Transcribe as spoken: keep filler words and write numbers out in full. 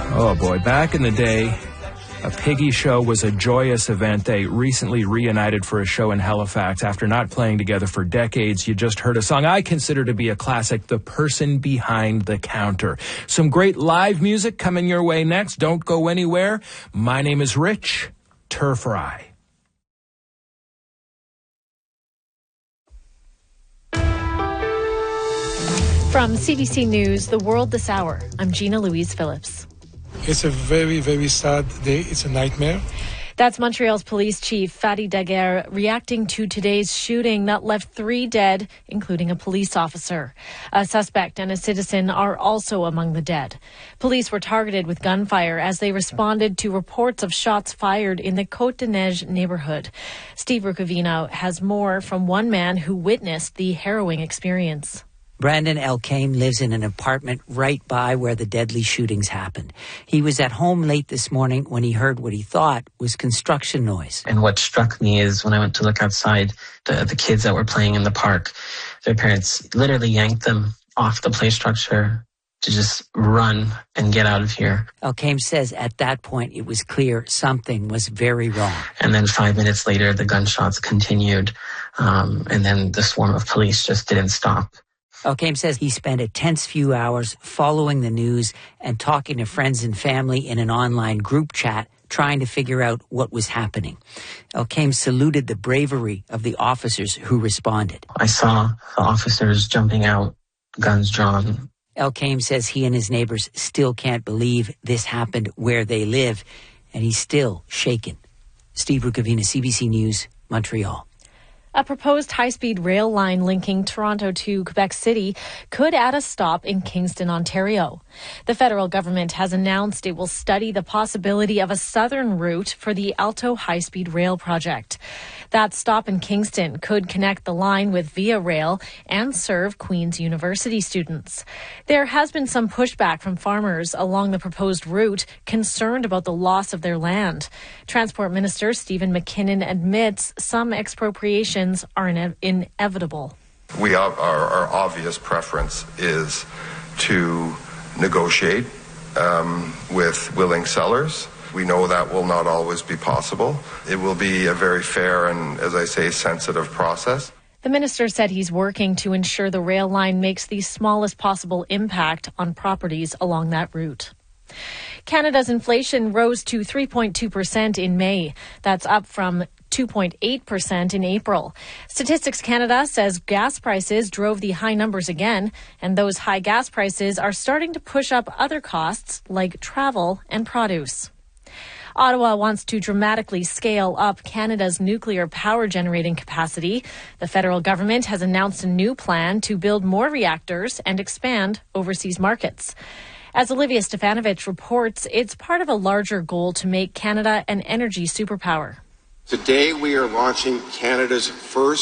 Oh, boy. Back in the day, a piggy show was a joyous event. They recently reunited for a show in Halifax after not playing together for decades. You just heard a song I consider to be a classic, The Person Behind the Counter. Some great live music coming your way next. Don't go anywhere. My name is Rich Turfry. From C B C News, The World This Hour, I'm Gina Louise Phillips. It's a very, very sad day. It's a nightmare. That's Montreal's police chief, Fady Daguerre, reacting to today's shooting that left three dead, including a police officer. A suspect and a citizen are also among the dead. Police were targeted with gunfire as they responded to reports of shots fired in the Côte-des-Neiges neighborhood. Steve Rukavina has more from one man who witnessed the harrowing experience. Brandon Elkame lives in an apartment right by where the deadly shootings happened. He was at home late this morning when he heard what he thought was construction noise. And what struck me is when I went to look outside, the, the kids that were playing in the park, their parents literally yanked them off the play structure to just run and get out of here. Elkame says at that point it was clear something was very wrong. And then five minutes later, the gunshots continued, um, and then the swarm of police just didn't stop. Elkame says he spent a tense few hours following the news and talking to friends and family in an online group chat, trying to figure out what was happening. Elkame saluted the bravery of the officers who responded. I saw the officers jumping out, guns drawn. Elkame says he and his neighbors still can't believe this happened where they live, and he's still shaken. Steve Rukavina, C B C News, Montreal. A proposed high-speed rail line linking Toronto to Quebec City could add a stop in Kingston, Ontario. The federal government has announced it will study the possibility of a southern route for the Alto high-speed rail project. That stop in Kingston could connect the line with Via Rail and serve Queen's University students. There has been some pushback from farmers along the proposed route, concerned about the loss of their land. Transport Minister Stephen McKinnon admits some expropriations are ine- inevitable. We have, our, our obvious preference is to negotiate um, with willing sellers. We know that will not always be possible. It will be a very fair and, as I say, sensitive process. The minister said he's working to ensure the rail line makes the smallest possible impact on properties along that route. Canada's inflation rose to three point two percent in May. That's up from two point eight percent in April. Statistics Canada says gas prices drove the high numbers again, and those high gas prices are starting to push up other costs like travel and produce. Ottawa wants to dramatically scale up Canada's nuclear power generating capacity. The federal government has announced a new plan to build more reactors and expand overseas markets. As Olivia Stefanovich reports, it's part of a larger goal to make Canada an energy superpower. Today we are launching Canada's first